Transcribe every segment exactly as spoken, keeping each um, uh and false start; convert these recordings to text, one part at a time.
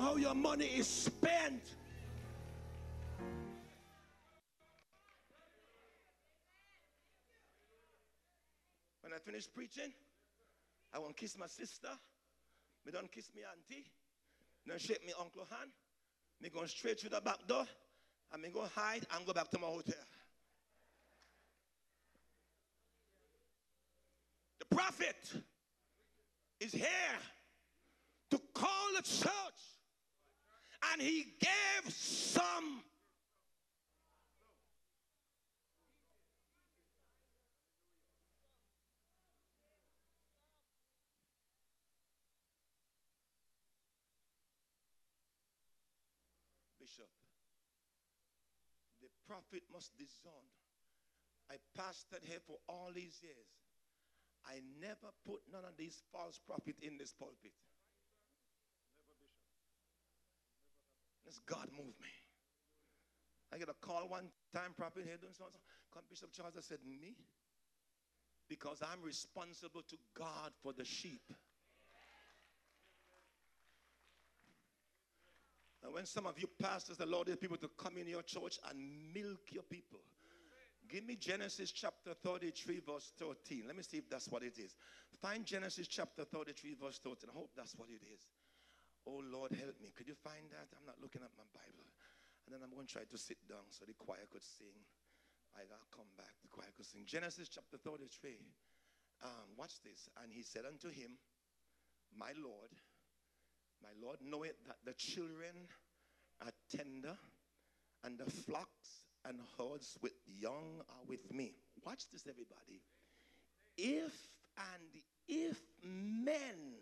how your money is spent. When I finish preaching, I want to kiss my sister. Me don't kiss me auntie. Don't shake me uncle hand. Me go straight through the back door. And me go hide and go back to my hotel. The prophet is here to call the church. And he gave some. Bishop, the prophet must discern. I pastored here for all these years. I never put none of these false prophets in this pulpit. This God moved me. I get a call one time, prophet here doing something. Come, Bishop Charles, I said, me? Because I'm responsible to God for the sheep. And when some of you pastors allow these people to come in your church and milk your people, give me Genesis chapter thirty-three verse thirteen. Let me see if that's what it is. Find Genesis chapter thirty-three verse thirteen. I hope that's what it is. Oh Lord, help me. Could you find that? I'm not looking at my Bible. And then I'm going to try to sit down so the choir could sing. I gotta come back. The choir could sing. Genesis chapter thirty-three. Um, watch this. And he said unto him, my Lord, my Lord knoweth that the children are tender, and the flocks and herds with young are with me. Watch this, everybody. If and if men,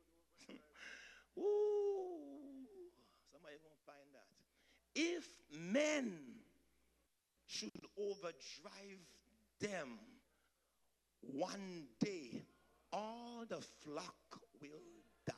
ooh, somebody gonna find that. If men should overdrive them, one day all the flock will die.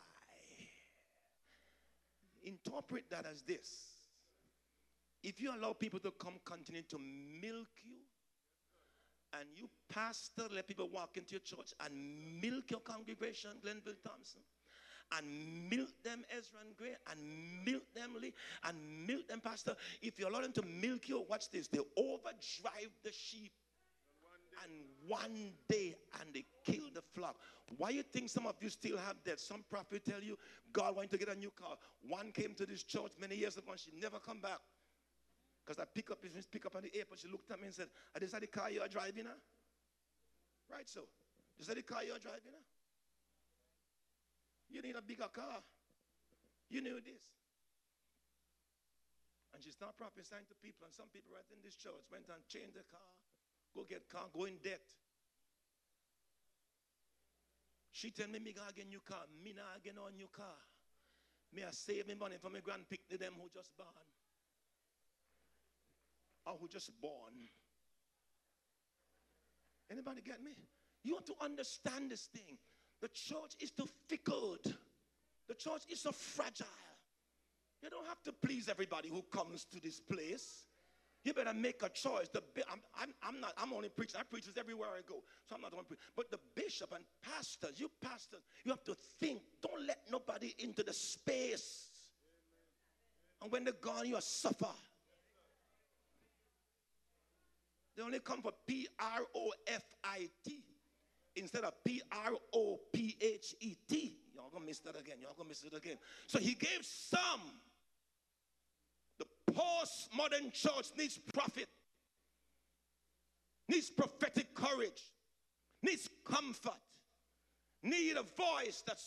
Interpret that as this. If you allow people to come continue to milk you, and you pastor let people walk into your church and milk your congregation, Glenville Thompson, and milk them Ezra and Gray, and milk them Lee, and milk them Pastor, if you allow them to milk you, watch this, they overdrive the sheep. And one day, and they kill the flock. Why you think some of you still have that? Some prophet tell you, God wants to get a new car. One came to this church many years ago and she never come back. Because I pick up, pick up on the airport, she looked at me and said, "Is this the car you are driving, huh?" Right, so. Is that the car you are driving, huh? You need a bigger car. You knew this. And she started prophesying to people, and some people right in this church went and changed the car. Go get car, go in debt. She tell me, me gonna get a new car. Me not get no new car. Me a save me money for my grandpick to them who just born. Or who just born. Anybody get me? You have to understand this thing. The church is too fickle. The church is so fragile. You don't have to please everybody who comes to this place. You better make a choice. The I'm, I'm, I'm not. I'm only preaching. I preach this everywhere I go, so I'm not only preaching. But the bishop and pastors, you pastors, you have to think. Don't let nobody into the space. And when they're gone, you suffer. They only come for P R O F I T instead of P R O P H E T. Y'all gonna miss that again. Y'all gonna miss it again. So he gave some. The postmodern church needs prophet, needs prophetic courage, needs comfort, need a voice that's